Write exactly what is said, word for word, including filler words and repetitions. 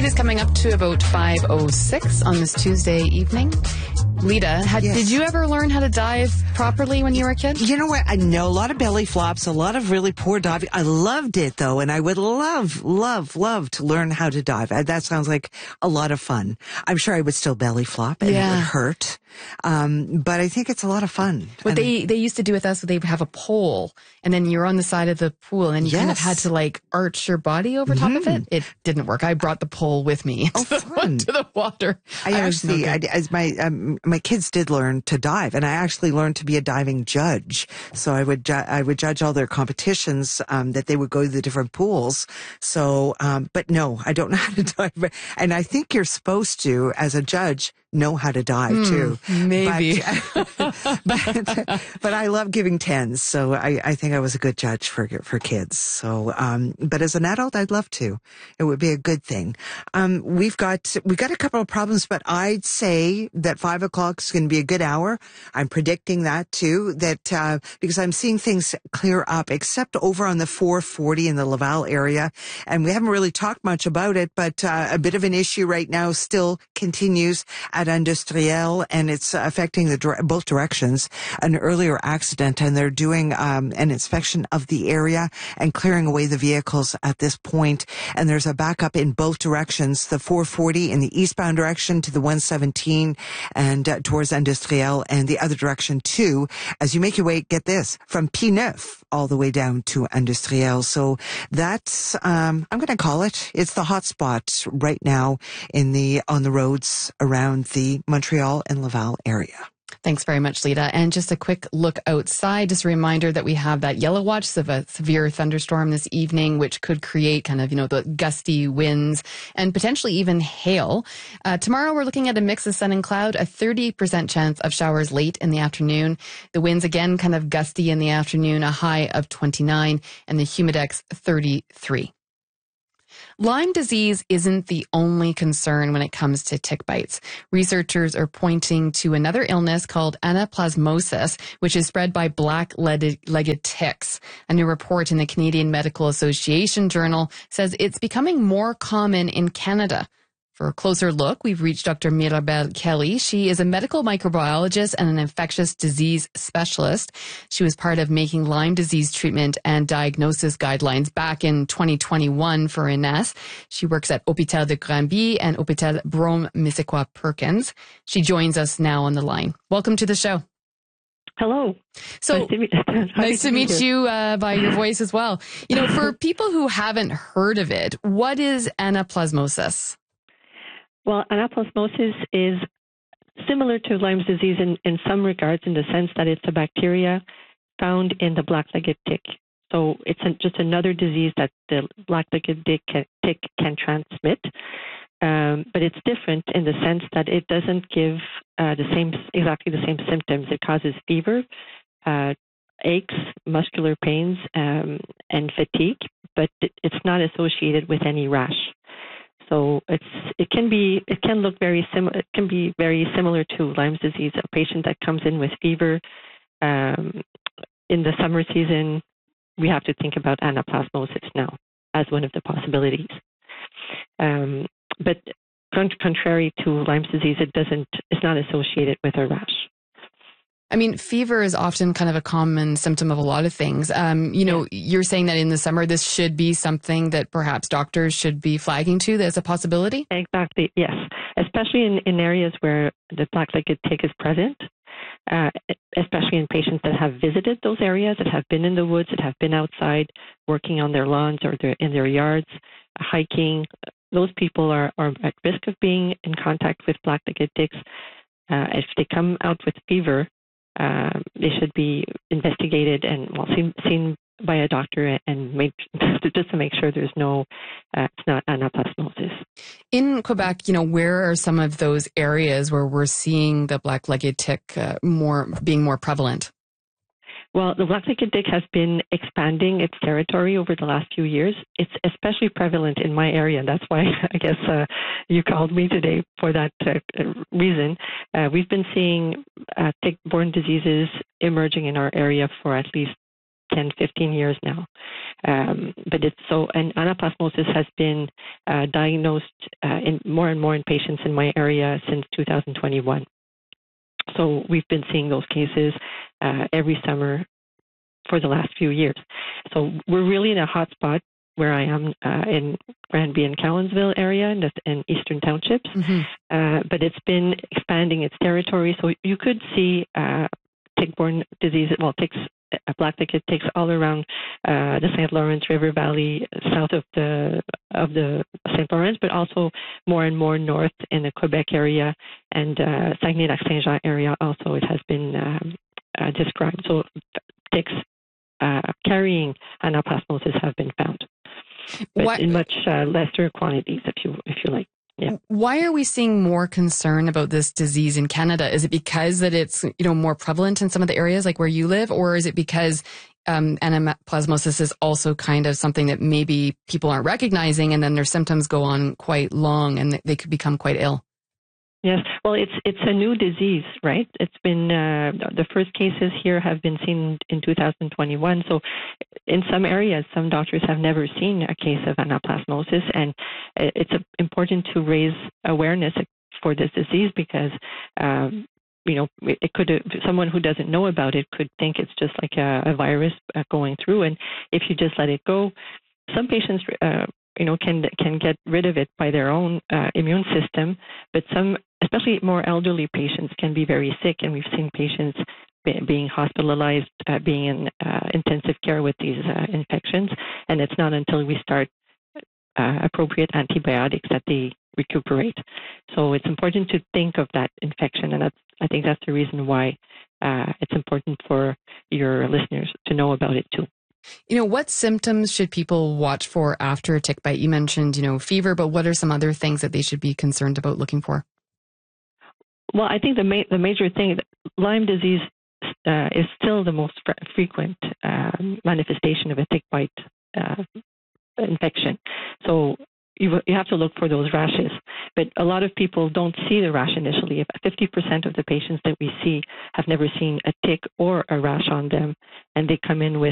It is coming up to about five oh six on this Tuesday evening. Lita, had, yes. did you ever learn how to dive properly when you were a kid? You know what? I know a lot of belly flops, a lot of really poor diving. I loved it, though, and I would love, love, love to learn how to dive. That sounds like a lot of fun. I'm sure I would still belly flop, and yeah. it would hurt. Um, but I think it's a lot of fun. What and they, they used to do with us, they would have a pole, and then you're on the side of the pool, and you yes. kind of had to, like, arch your body over top mm-hmm. of it. It didn't work. I brought the pole with me oh, to, fun. The, to the water. I, I actually, I, as my um, my kids did learn to dive, and I actually learned to be a diving judge. So I would ju- I would judge all their competitions um, that they would go to the different pools. So, um, but no, I don't know how to dive. And I think you're supposed to, as a judge, know how to dive mm, too. Maybe. But, but, but I love giving tens, so I, I think I was a good judge for for kids. So, um, but as an adult, I'd love to. It would be a good thing. Um, we've got we got a couple of problems, but I'd say that five o'clock is going to be a good hour. I'm predicting that too. That uh, because I'm seeing things clear up, except over on the four forty in the Laval area, and we haven't really talked much about it. But uh, a bit of an issue right now still continues at Industriel, and it's affecting the both directions. An earlier accident, and they're doing um, an inspection of the area and clearing away the vehicles at this point. And there's a backup in both directions: the four forty in the eastbound direction to the one seventeen and uh, towards Industriel, and the other direction too. As you make your way, get this, from P nine all the way down to Industriel. So that's um, I'm going to call it. It's the hot spot right now in the on the roads around the Montreal and Laval area. Thanks very much, Lita. And just a quick look outside. Just a reminder that we have that yellow watch of a severe thunderstorm this evening, which could create kind of, you know, the gusty winds and potentially even hail. Uh, tomorrow, we're looking at a mix of sun and cloud, a thirty percent chance of showers late in the afternoon. The winds, again, kind of gusty in the afternoon, a high of twenty-nine, and the humidex thirty-three. Lyme disease isn't the only concern when it comes to tick bites. Researchers are pointing to another illness called anaplasmosis, which is spread by black-legged ticks. A new report in the Canadian Medical Association Journal says it's becoming more common in Canada. For a closer look, we've reached Doctor Mirabelle Kelly. She is a medical microbiologist and an infectious disease specialist. She was part of making Lyme disease treatment and diagnosis guidelines back in twenty twenty-one for I N E S. She works at Hôpital de Granby and Hôpital Brome-Missisquoi Perkins. She joins us now on the line. Welcome to the show. Hello. So nice to meet, nice to meet you, you uh, by your voice as well. You know, for people who haven't heard of it, what is anaplasmosis? Well, anaplasmosis is similar to Lyme's disease in, in some regards, in the sense that it's a bacteria found in the black-legged tick. So it's a, just another disease that the black-legged tick can, tick can transmit. Um, but it's different in the sense that it doesn't give uh, the same, exactly the same symptoms. It causes fever, uh, aches, muscular pains, um, and fatigue, but it, it's not associated with any rash. So it's it can be it can look very similar. It can be very similar to Lyme's disease. A patient that comes in with fever um, in the summer season, we have to think about anaplasmosis now as one of the possibilities. Um, but contrary to Lyme's disease, it doesn't. It's not associated with a rash. I mean, fever is often kind of a common symptom of a lot of things. Um, you know, yeah. You're saying that in the summer, this should be something that perhaps doctors should be flagging to as a possibility? Exactly, yes. Especially in, in areas where the black-legged tick is present, uh, especially in patients that have visited those areas, that have been in the woods, that have been outside working on their lawns or their, in their yards, hiking. Those people are, are at risk of being in contact with black-legged ticks. Uh, if they come out with fever, Um, they should be investigated and well seen, seen by a doctor and made just to make sure there's no, uh, it's not anaplasmosis. In Quebec, you know, where are some of those areas where we're seeing the black-legged tick uh, more being more prevalent? Well, the black-legged tick has been expanding its territory over the last few years. It's especially prevalent in my area, and that's why I guess uh, you called me today for that uh, reason. Uh, we've been seeing uh, tick-borne diseases emerging in our area for at least ten, fifteen years now. Um, but it's so, and anaplasmosis has been uh, diagnosed uh, in more and more in patients in my area since two thousand twenty-one. So we've been seeing those cases uh, every summer for the last few years. So we're really in a hot spot where I am uh, in Granby and Cowansville area in, the, in Eastern Townships. Mm-hmm. Uh, but it's been expanding its territory. So you could see uh, tick-borne disease, well, ticks, uh, black-legged ticks all around uh, the Saint Lawrence River Valley, south of the of the Saint Lawrence, but also more and more north in the Quebec area and uh, Saguenay-Lac-Saint-Jean area also it has been um, uh, described. So ticks uh, carrying anaplasmosis have been found, but what? in much uh, lesser quantities, if you if you like. Yeah. Why are we seeing more concern about this disease in Canada? Is it because that it's, you know, more prevalent in some of the areas like where you live, or is it because um, anaplasmosis is also kind of something that maybe people aren't recognizing and then their symptoms go on quite long and they could become quite ill? Yes, well, it's it's a new disease, right? It's been uh, the first cases here have been seen in two thousand twenty-one. So, in some areas, some doctors have never seen a case of anaplasmosis, and it's important to raise awareness for this disease because, um, you know, it could someone who doesn't know about it could think it's just like a, a virus going through, and if you just let it go, some patients. Uh, you know, can can get rid of it by their own uh, immune system, but some, especially more elderly patients, can be very sick, and we've seen patients be, being hospitalized, uh, being in uh, intensive care with these uh, infections, and it's not until we start uh, appropriate antibiotics that they recuperate. So it's important to think of that infection, and that's, I think that's the reason why uh, it's important for your listeners to know about it too. You know, what symptoms should people watch for after a tick bite? You mentioned, you know, fever, but what are some other things that they should be concerned about looking for? Well, I think the ma- the major thing, Lyme disease uh, is still the most fre- frequent uh, manifestation of a tick bite uh, infection. So you, you have to look for those rashes. But a lot of people don't see the rash initially. If fifty percent of the patients that we see have never seen a tick or a rash on them, and they come in with